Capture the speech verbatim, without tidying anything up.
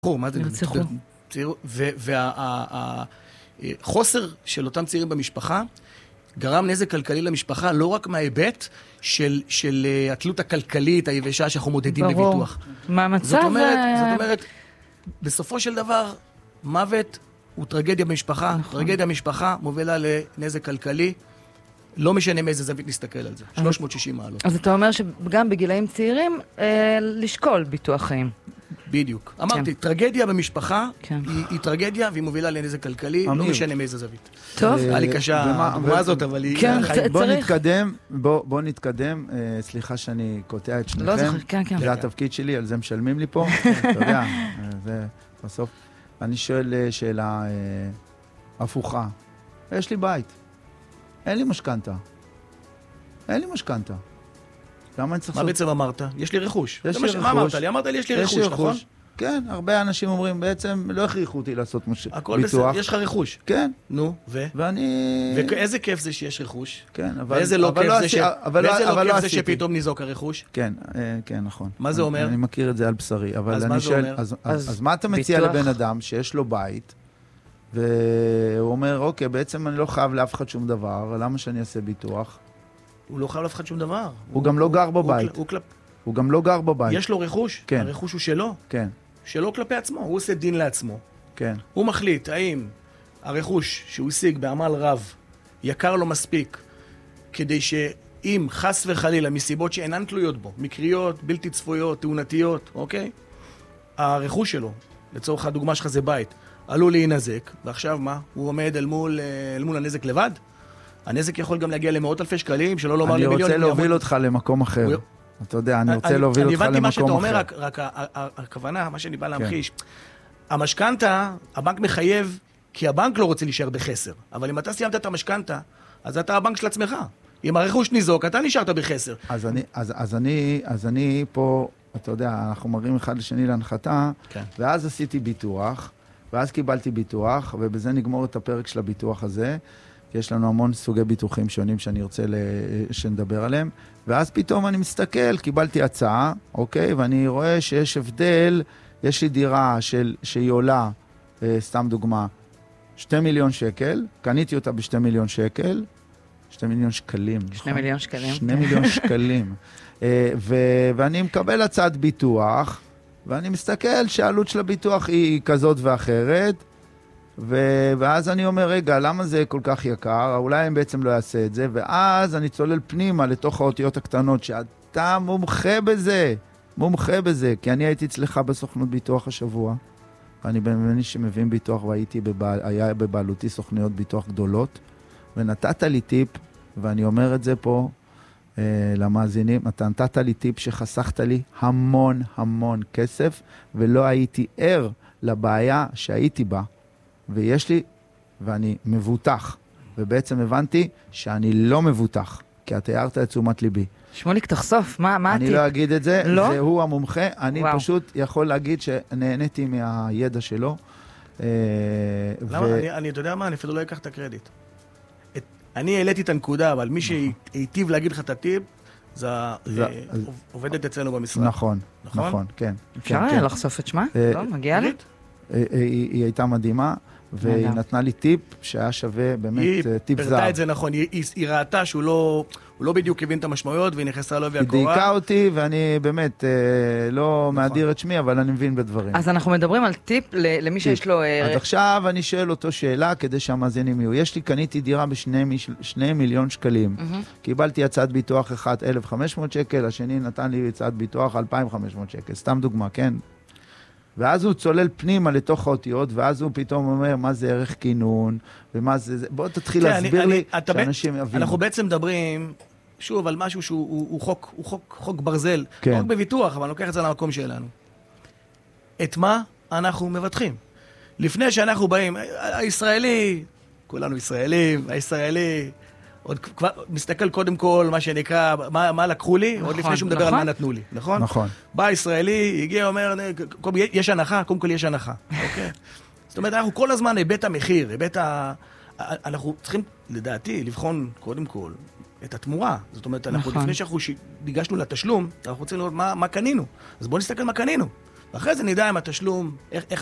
מה זה נרצחו? והחוסר של אותם צעירים במשפחה גרם נזק כלכלי למשפחה, לא רק מההיבט של, של התלות הכלכלית היבשה שאנחנו מודדים בביטוח. מה המצב? זאת אומרת, זאת אומרת, בסופו של דבר, מוות הוא טרגדיה במשפחה, נכון. טרגדיה במשפחה מובילה לנזק כלכלי, לא משנה מאיזה זווית נסתכל על זה, שלוש מאות ושישים מעלות. אז אתה אומר שגם בגילאים צעירים, אה, לשקול ביטוח חיים. בדיוק. אמרתי, טרגדיה במשפחה היא טרגדיה והיא מובילה לנזק כלכלי, לא משנה מאיזה זווית. טוב. היה לי קשה הדוגמה הזאת, אבל היא... בוא נתקדם, בוא נתקדם, סליחה שאני קוטע את שניכם, זה התפקיד שלי, על זה משלמים לי פה, אתה יודע, זה בסוף. אני שואל שאלה הפוכה, יש לי בית, אין לי משכנתה, אין לי משכנתה. מה בעצם אמרת? יש לי רכוש. יש לי רכוש. מה אמרת לי? אמרת לי יש לי רכוש, נכון? כן, הרבה אנשים אומרים, בעצם לא הכריחו אותי לעשות ביטוח. יש לך רכוש. כן. נו, ו? ואני... ואיזה כיף זה שיש רכוש? כן, אבל... ואיזה לא כיף זה שפתאום ניזוק הרכוש? כן, כן, נכון. מה זה אומר? אני מכיר את זה על בשרי, אבל אני שואל, אז מה אתה מציע לבן אדם שיש לו בית, והוא אומר, אוקיי, בעצם אני לא חייב לאף אחד שום דבר, למה שאני אעשה ביטוח? הוא לא חייב להפחד שום דבר. הוא גם לא גר בבית. הוא גם לא גר בבית. יש לו רכוש? כן. הרכוש הוא שלו? כן. שלו כלפי עצמו. הוא עושה דין לעצמו. כן. הוא מחליט האם הרכוש שהוא השיג בעמל רב יקר לו מספיק, כדי שאם חס וחלילה מסיבות שאינן תלויות בו, מקריות, בלתי צפויות, תאונתיות, אוקיי? הרכוש שלו, לצורך הדוגמה שלך זה בית, עלול להינזק, ועכשיו מה? הוא עומד אל מול, אל מול הנזק לבד? הנזק יכול גם להגיע למאות אלפי שקלים, שלא לומר למיליון. אני רוצה להוביל אותך למקום אחר. אתה יודע, אני רוצה להוביל אותך למקום אחר. אני הבנתי מה שאתה אומר, רק הכוונה, מה שאני בא להמחיש. המשכנתה, הבנק מחייב, כי הבנק לא רוצה להישאר בחסר. אבל אם אתה סיימת את המשכנתה, אז אתה הבנק של עצמך. אם הרכוש ניזוק, אתה נשארת בחסר. אז אני, אז, אז אני, אז אני פה, אתה יודע, אנחנו מראים אחד לשני להנחתה, ואז עשיתי ביטוח, ואז קיבלתי ביטוח, ובזה נגמור את הפרק של הביטוח הזה. יש לנו המון סוגי ביטוחים שונים שאני רוצה שנדבר עליהם, ואז פתאום אני מסתכל, קיבלתי הצעה, אוקיי, ואני רואה שיש הבדל, יש לי דירה של, שהיא עולה, אה, סתם דוגמה, שתי מיליון שקל, קניתי אותה בשתי מיליון שקל, שתי מיליון שקלים. שני מיליון שקלים. שני מיליון שקלים. אה, ו- ואני מקבל הצעת ביטוח, ואני מסתכל שהעלות של הביטוח היא כזאת ואחרת, ו- ואז אני אומר, רגע, למה זה כל כך יקר? אולי הם בעצם לא יעשה את זה, ואז אני צולל פנימה לתוך האותיות הקטנות, שאתה מומחה בזה, מומחה בזה, כי אני הייתי אצלך בסוכנות ביטוח השבוע, ואני בני שמבין ביטוח, והייתי בבעל, היה בבעלותי סוכניות ביטוח גדולות, ונתת לי טיפ, ואני אומר את זה פה אה, למאזינים, אתה נתת לי טיפ שחסכת לי המון המון כסף, ולא הייתי ער לבעיה שהייתי בה, ויש לי, ואני מבוטח, ובעצם הבנתי שאני לא מבוטח, כי את הערת את תשומת ליבי. שמוליק, תחשוף, מה, מה אני הטיפ? לא אגיד את זה, לא? זה הוא המומחה, אני וואו. פשוט יכול להגיד שנהניתי מהידע שלו. למה? ו... אני, אני, אתה יודע מה? אני אפילו לא אקח את הקרדיט. את, אני העליתי את הנקודה, אבל מי שהיטיב להגיד לך את הטיפ, זה, זה אה, אז... עובדת אצלנו במשרד. נכון, נכון, נכון כן. אפשר כן, היה כן. לחשוף את שמה? אה, לא, מגיע לי? היא, היא, היא הייתה מדהימה, והיא נתנה לי טיפ שהיה שווה באמת טיפ זר. היא פרטה את זה נכון, היא, היא, היא ראתה שהוא לא, הוא לא בדיוק הבין את המשמעויות, והיא נכנסה לו והקורה. היא דייקה אותי, ואני באמת אה, לא נכון. מאדיר את שמי, אבל אני מבין בדברים. אז אנחנו מדברים על טיפ למי טיפ. שיש לו... אז עכשיו אני שואל אותו שאלה, כדי שהמאזינים יהיו. יש לי, קניתי דירה בשני שני מיליון שקלים. Mm-hmm. קיבלתי הצעת ביטוח אחת אלף וחמש מאות שקל, השני נתן לי הצעת ביטוח אלפיים וחמש מאות שקל. סתם דוגמה, כן? ואז הוא צולל פנימה לתוך האותיות, ואז הוא פתאום אומר, מה זה ערך כינון, ומה זה... בוא תתחיל להסביר לי, שאנשים יבינו. אנחנו בעצם מדברים, שוב, על משהו שהוא חוק ברזל. לא רק בביטוח, אבל אני לוקח את זה למקום שלנו. את מה אנחנו מבטחים? לפני שאנחנו באים, הישראלי, כולנו ישראלים, הישראלי, עוד כבר מסתכל קודם כל, מה שנקרא, מה, מה לקחו לי, נכון, עוד לפני שהוא מדבר נכון. על מה נתנו לי, נכון? נכון. בא ישראלי, הגיע, אומר, יש הנחה, קודם כל יש הנחה, אוקיי? זאת אומרת, אנחנו כל הזמן, היבט המחיר, היבט ה... אנחנו צריכים, לדעתי, לבחון קודם כל את התמורה. זאת אומרת, אנחנו נכון. לפני שאנחנו ניגשנו לתשלום, אנחנו רוצים לראות מה, מה קנינו. אז בואו נסתכל מה קנינו. ואחרי זה נדע אם התשלום, איך, איך